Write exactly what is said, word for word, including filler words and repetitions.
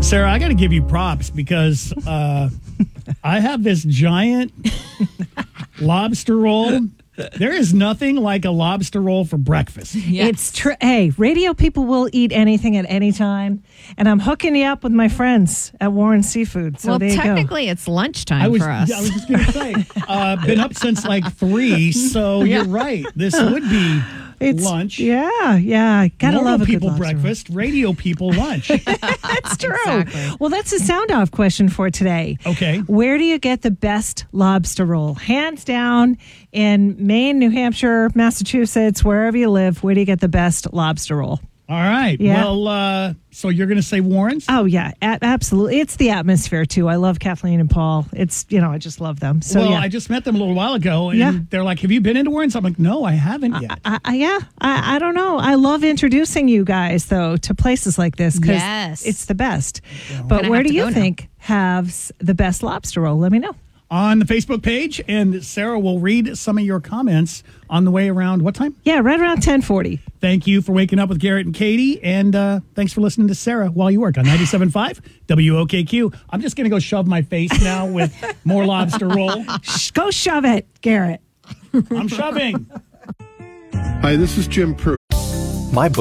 Sarah, I got to give you props because uh, I have this giant lobster roll. There is nothing like a lobster roll for breakfast. Yes. It's true. Hey, radio people will eat anything at any time. And I'm hooking you up with my friends at Warren Seafood. So well, there you technically, go. it's lunchtime I was, for us. I was just going to say, uh, been up since like three, so Yeah. you're right. This would be It's lunch. Yeah, yeah. Gotta Normal love a people good lobster roll. breakfast, radio people lunch. That's true. Exactly. Well, that's a sound off question for today. Okay. Where do you get the best lobster roll? Hands down in Maine, New Hampshire, Massachusetts, wherever you live, where do you get the best lobster roll? All right. Yeah. Well, uh, so you're going to say Warren's? Oh, yeah, a- absolutely. It's the atmosphere, too. I love Kathleen and Paul. It's, you know, I just love them. So, well, yeah. I just met them a little while ago, and Yeah. they're like, have you been into Warren's? I'm like, no, I haven't yet. I, I, yeah, I, I don't know. I love introducing you guys, though, to places like this because Yes. it's the best. Gonna But where have do to you go now. think has the best lobster roll? Let me know. On the Facebook page, and Sarah will read some of your comments on the way around. What time? Yeah, right around ten forty. Thank you for waking up with Garrett and Katie, and uh, thanks for listening to Sarah while you work on ninety-seven point five W O K Q. I'm just going to go shove my face now with more lobster roll. Shh, go shove it, Garrett. I'm shoving. Hi, this is Jim Pruitt. My